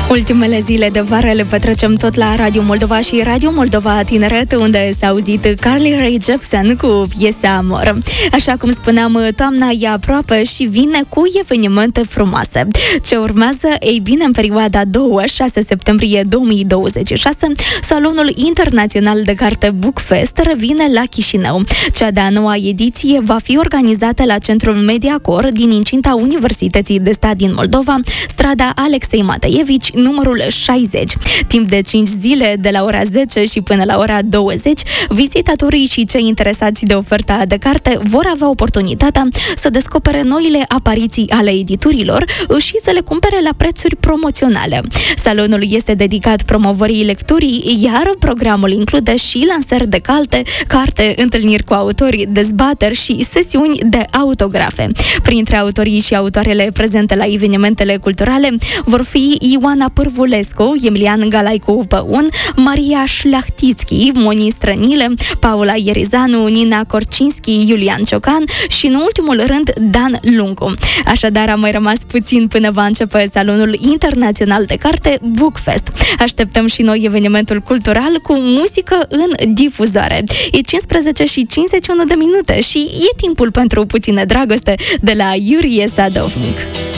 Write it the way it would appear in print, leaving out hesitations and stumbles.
Ultimele zile de vară le petrecem tot la Radio Moldova și Radio Moldova Tineret, unde s-a auzit Carly Rae Jepsen cu piesa Amor. Așa cum spuneam, toamna e aproape și vine cu evenimente frumoase. Ce urmează? Ei bine, în perioada 2-6 septembrie 2026, Salonul Internațional de Carte Bookfest revine la Chișinău. Cea de-a noua ediție va fi organizată la Centrul Mediacor din incinta Universității de Stat din Moldova, strada Alexei Mateevici, numărul 60. Timp de 5 zile, de la ora 10 și până la ora 20, vizitatorii și cei interesați de oferta de carte vor avea oportunitatea să descopere noile apariții ale editurilor și să le cumpere la prețuri promoționale. Salonul este dedicat promovării lecturii, iar programul include și lansări de carte, întâlniri cu autori, dezbateri și sesiuni de autografe. Printre autorii și autoarele prezente la evenimentele culturale vor fi Ioana Pârvulescu, Emilian Galaicu-Băun, Maria Șlahtițchi, Moni Strănile, Paula Ierizanu, Nina Korcinski, Iulian Ciocan și, în ultimul rând, Dan Lungu. Așadar, a mai rămas puțin până va începe Salonul Internațional de Carte Bookfest. Așteptăm și noi evenimentul cultural cu muzică în difuzare. E 15 și 51 de minute și e timpul pentru puțină dragoste de la Iurie Sadovnic.